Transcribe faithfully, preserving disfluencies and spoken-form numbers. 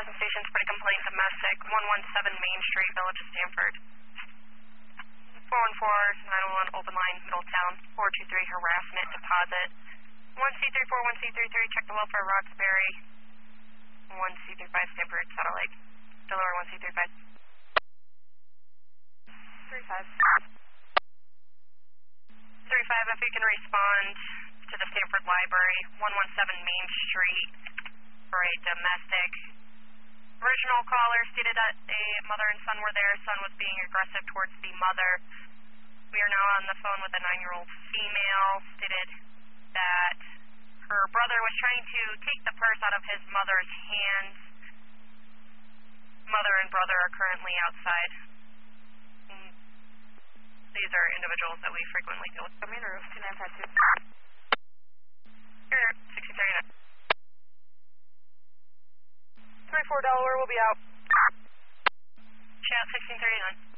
Present station, spread complaint domestic, one one seven Main Street, Village of Stanford. four one four, nine one one, open line, Middletown, four two three, harassment, deposit. one C three four, one C three three, check the welfare, Roxbury. one C three five, Stanford, Satellite. Delaware, one C three five. three five. three five, if you can respond to the Stanford Library, one one seven Main Street, for a domestic. Original caller stated that a mother and son were there. Son was being aggressive towards the mother. We are now on the phone with a nine-year-old female. Stated that her brother was trying to take the purse out of his mother's hands. Mother and brother are currently outside. These are individuals that we frequently deal with. Come in, roof two nine five two. Here, sixty thirty-nine. three four Delaware will be out. Chat sixteen thirty-nine.